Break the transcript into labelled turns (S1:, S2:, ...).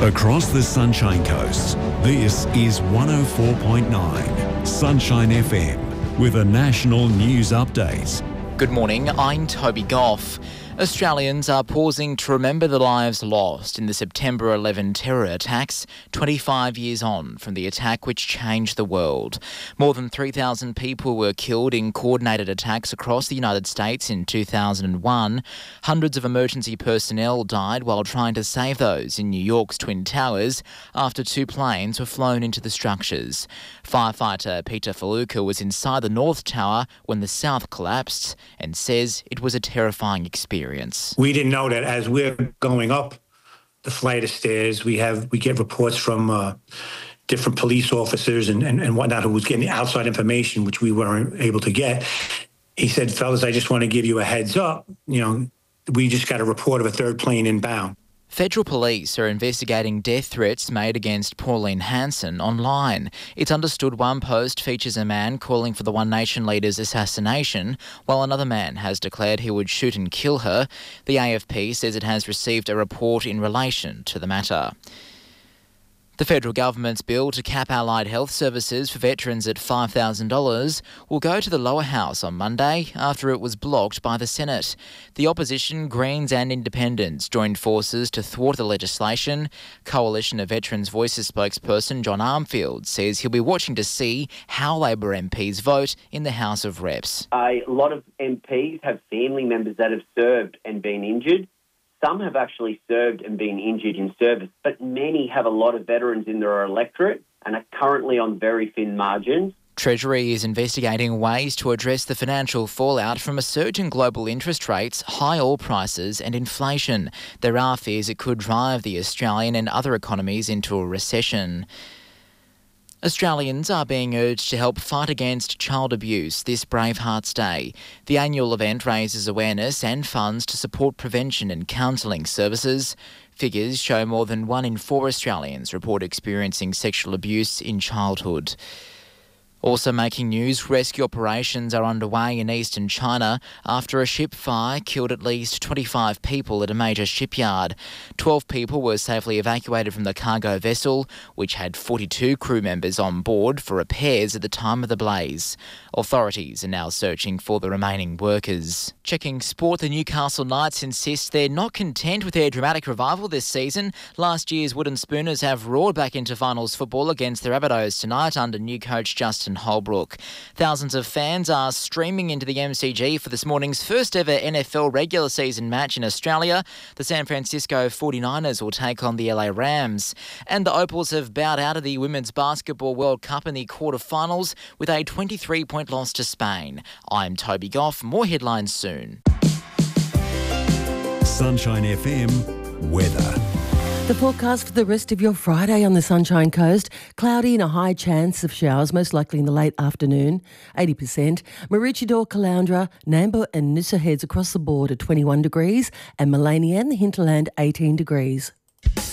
S1: Across the Sunshine Coast, this is 104.9 Sunshine FM with a national news update.
S2: Good morning, I'm Toby Goff. Australians are pausing to remember the lives lost in the September 11 terror attacks, 25 years on from the attack which changed the world. More than 3,000 people were killed in coordinated attacks across the United States in 2001. Hundreds of emergency personnel died while trying to save those in New York's Twin Towers after two planes were flown into the structures. Firefighter Peter Faluka was inside the North Tower when the South collapsed and says it was a terrifying experience.
S3: We didn't know that as we're going up the flight of stairs, we get reports from different police officers and whatnot who was getting outside information, which we weren't able to get. He said, fellas, I just want to give you a heads up. We just got a report of a third plane inbound.
S2: Federal police are investigating death threats made against Pauline Hanson online. It's understood one post features a man calling for the One Nation leader's assassination, while another man has declared he would shoot and kill her. The AFP says it has received a report in relation to the matter. The federal government's bill to cap allied health services for veterans at $5,000 will go to the lower house on Monday after it was blocked by the Senate. The opposition, Greens and Independents, joined forces to thwart the legislation. Coalition of Veterans Voices spokesperson John Armfield says he'll be watching to see how Labor MPs vote in the House of Reps.
S4: A lot of MPs have family members that have served and been injured. Some have actually served and been injured in service, but many have a lot of veterans in their electorate and are currently on very thin margins.
S2: Treasury is investigating ways to address the financial fallout from a surge in global interest rates, high oil prices and inflation. There are fears it could drive the Australian and other economies into a recession. Australians are being urged to help fight against child abuse this Bravehearts Day. The annual event raises awareness and funds to support prevention and counselling services. Figures show more than 1 in 4 Australians report experiencing sexual abuse in childhood. Also making news, rescue operations are underway in eastern China after a ship fire killed at least 25 people at a major shipyard. 12 people were safely evacuated from the cargo vessel, which had 42 crew members on board for repairs at the time of the blaze. Authorities are now searching for the remaining workers. Checking sport, the Newcastle Knights insist they're not content with their dramatic revival this season. Last year's Wooden Spooners have roared back into finals football against the Rabbitohs tonight under new coach Justin Holbrook. Thousands of fans are streaming into the MCG for this morning's first ever NFL regular season match in Australia. The San Francisco 49ers will take on the LA Rams. And the Opals have bowed out of the Women's Basketball World Cup in the quarterfinals with a 23-point loss to Spain. I'm Toby Goff. More headlines soon.
S1: Sunshine FM weather.
S5: The forecast for the rest of your Friday on the Sunshine Coast, cloudy and a high chance of showers, most likely in the late afternoon, 80%. Maroochydore, Caloundra, Nambour and Noosa Heads across the board at 21 degrees and Malania and the hinterland 18 degrees.